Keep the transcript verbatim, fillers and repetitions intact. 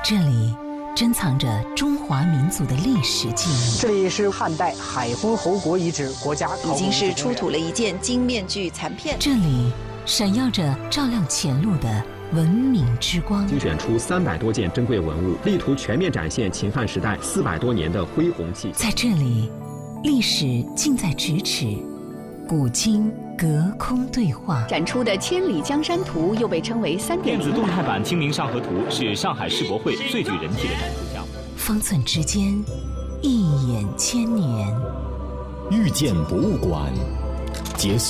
这里珍藏着中华民族的历史记忆。 这里是汉代海昏侯国遗址国家考古已经是出土了一件金面具残片。 这里闪耀着照亮前路的文明之光。 精选出三百多件珍贵文物，力图全面展现秦汉时代四百多年的恢宏气象。 在这里，历史近在咫尺，古今隔空对话。 展出的《千里江山图》又被称为三点零电子动态版《清明上河图》是上海世博会最具人气的展出项目。 方寸之间，一眼千年。 遇见博物馆，结